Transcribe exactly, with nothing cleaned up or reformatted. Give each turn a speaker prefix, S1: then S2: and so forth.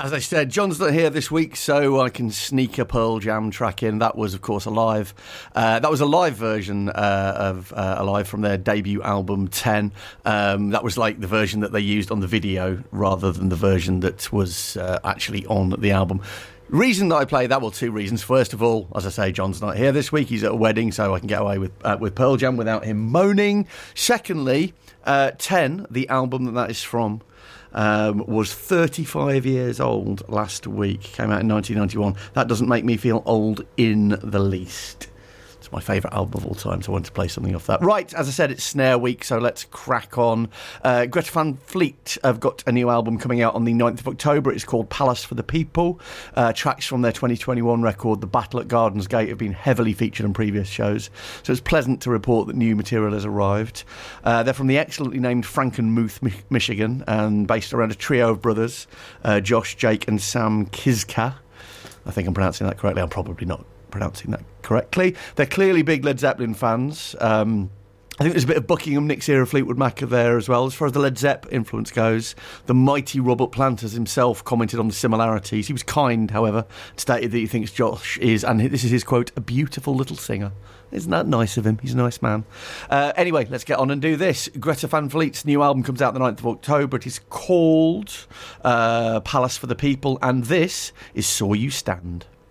S1: As I said, John's not here this week, so I can sneak a Pearl Jam track in. That was, of course, a live. Uh, that was a live version uh, of uh, Alive from their debut album, ten. Um, that was like the version that they used on the video rather than the version that was uh, actually on the album. Reason that I play that, well, two reasons. First of all, as I say, John's not here this week. He's at a wedding, so I can get away with uh, with Pearl Jam without him moaning. Secondly, uh, ten, the album that that is from, um, was thirty-five years old last week. Came out in nineteen ninety-one. That doesn't make me feel old in the least. It's my favourite album of all time, so I wanted to play something off that. Right, as I said, it's Snare Week, so let's crack on. Uh, Greta Van Fleet have got a new album coming out on the ninth of October. It's called Palace for the People. Uh, tracks from their twenty twenty-one record, The Battle at Gardens Gate, have been heavily featured on previous shows, so it's pleasant to report that new material has arrived. Uh, they're from the excellently named Frankenmuth, Mi- Michigan, and based around a trio of brothers, uh, Josh, Jake and Sam Kizka. I think I'm pronouncing that correctly. I'm probably not pronouncing that correctly. They're clearly big Led Zeppelin fans. Um, I think there's a bit of Buckingham, Nick's era, Fleetwood Mac there as well. As far as the Led Zepp influence goes, the mighty Robert Planters himself commented on the similarities. He was kind, however, stated that he thinks Josh is, and this is his quote, a beautiful little singer. Isn't that nice of him? He's a nice man. Uh, anyway, let's get on and do this. Greta Van Fleet's new album comes out the ninth of October. It is called uh, Palace for the People, and this is Saw You Stand.